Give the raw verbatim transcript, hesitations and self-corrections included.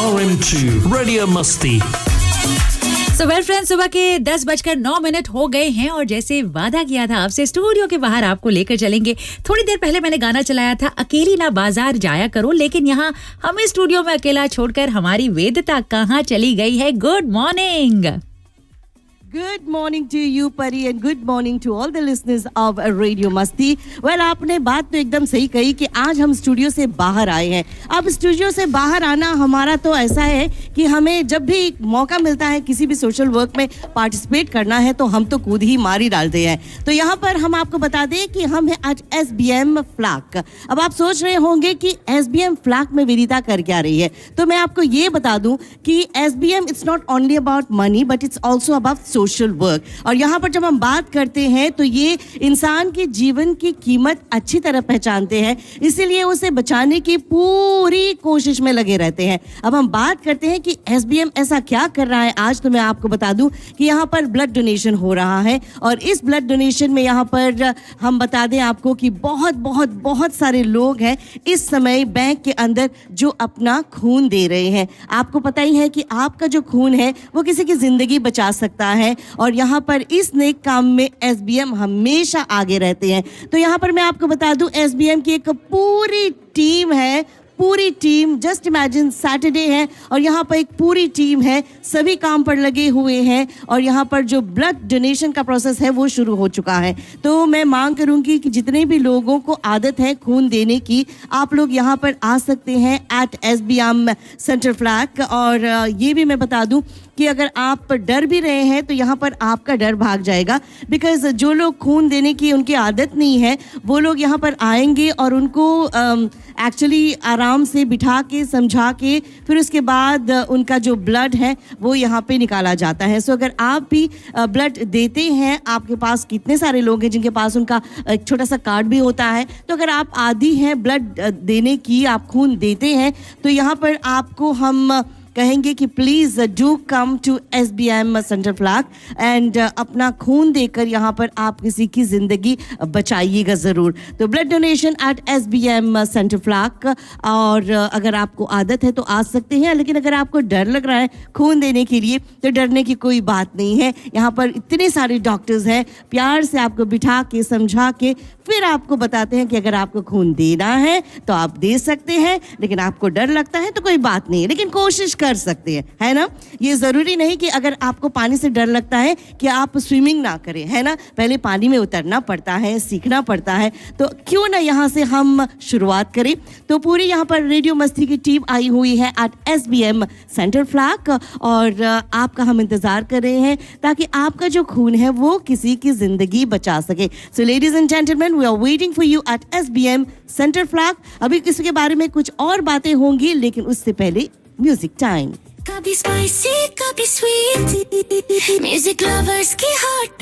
R M to radio मस्ती। So well friends, सुबह के दस बजकर नौ मिनट हो गए हैं और जैसे वादा किया था आपसे स्टूडियो के बाहर आपको लेकर चलेंगे। थोड़ी देर पहले मैंने गाना चलाया था अकेली ना बाजार जाया करो, लेकिन यहाँ हमें स्टूडियो में अकेला छोड़कर हमारी वेदिता कहाँ चली गई है। Good morning. Good morning to you, Pari, and good morning to all the listeners of Radio Masti. Well, आपने बात तो एकदम सही कही कि आज हम स्टूडियो से बाहर आए हैं। अब स्टूडियो से बाहर आना हमारा तो ऐसा है कि हमें जब भी मौका मिलता है किसी भी सोशल वर्क में पार्टिसिपेट करना है तो हम तो कूद ही मार ही डालते हैं। तो यहाँ पर हम आपको बता दें कि हम हैं आज एस बी एम फ्लैग। अब आप सोच रहे होंगे कि एस बी एम फ्लैग में विदिता कर क्या रही है, तो मैं आपको ये बता दूं कि S B M it's not only about money but it's also about social work. और यहाँ पर जब हम बात करते हैं तो ये इंसान के जीवन की कीमत अच्छी तरह पहचानते हैं, इसीलिए उसे बचाने की पूरी कोशिश में लगे रहते हैं। अब हम बात करते हैं कि एस बी एम ऐसा क्या कर रहा है आज, तो मैं आपको बता दूं कि यहाँ पर ब्लड डोनेशन हो रहा है और इस ब्लड डोनेशन में यहाँ पर हम बता दें आपको कि बहुत बहुत बहुत सारे लोग हैं इस समय बैंक के अंदर जो अपना खून दे रहे हैं। आपको पता ही है कि आपका जो खून है वो किसी की जिंदगी बचा सकता है और यहाँ पर इस नेक काम में एस बी एम हमेशा आगे रहते हैं। तो यहाँ पर मैं आपको बता दूं एस बी एम की एक पूरी टीम है, पूरी टीम। जस्ट इमेजिन सैटरडे है और यहाँ पर एक पूरी टीम है, सभी काम पर लगे हुए हैं और यहाँ पर जो ब्लड डोनेशन का प्रोसेस है वो शुरू हो चुका है। तो मैं मांग करूँगी कि जितने भी लोगों को आदत है खून देने की, आप लोग यहाँ पर आ सकते हैं eight S B M centre flag. और ये भी मैं बता दूँ कि अगर आप डर भी रहे हैं तो यहाँ पर आपका डर भाग जाएगा, बिकॉज जो लोग खून देने की उनकी आदत नहीं है वो लोग यहाँ पर आएंगे और उनको एक्चुअली um, आराम से बिठा के समझा के फिर उसके बाद uh, उनका जो ब्लड है वो यहाँ पे निकाला जाता है। सो so, अगर आप भी ब्लड uh, देते हैं, आपके पास कितने सारे लोग हैं जिनके पास उनका एक छोटा सा कार्ड भी होता है, तो अगर आप आदी हैं ब्लड uh, देने की, आप खून देते हैं, तो यहाँ पर आपको हम uh, कहेंगे कि please do come to S B M centre flag and अपना खून देकर यहाँ पर आप किसी की जिंदगी बचाइएगा ज़रूर। तो blood donation eight S B M centre flag. और अगर आपको आदत है तो आ सकते हैं, लेकिन अगर आपको डर लग रहा है खून देने के लिए तो डरने की कोई बात नहीं है। यहाँ पर इतने सारे डॉक्टर्स हैं, प्यार से आपको बिठा के समझा के फिर आपको बताते हैं कि अगर आपको खून देना है तो आप दे सकते हैं, लेकिन आपको डर लगता है तो कोई बात नहीं है, लेकिन कोशिश कर सकते हैं, है ना। ये ज़रूरी नहीं कि अगर आपको पानी से डर लगता है कि आप स्विमिंग ना करें, है ना। पहले पानी में उतरना पड़ता है, सीखना पड़ता है। तो क्यों ना यहाँ से हम शुरुआत करें। तो पूरी यहाँ पर रेडियो मस्ती की टीम आई हुई है eight S B M centre flag और आपका हम इंतज़ार कर रहे हैं ताकि आपका जो खून है वो किसी की ज़िंदगी बचा सके। सो ladies and gentleman, we are waiting for you eight S B M centre flag. अभी इसके बारे में कुछ और बातें होंगी, लेकिन उससे पहले म्यूजिक टाइम। कभी स्पाइसी कभी स्वीट, म्यूजिक लवर्स की हॉट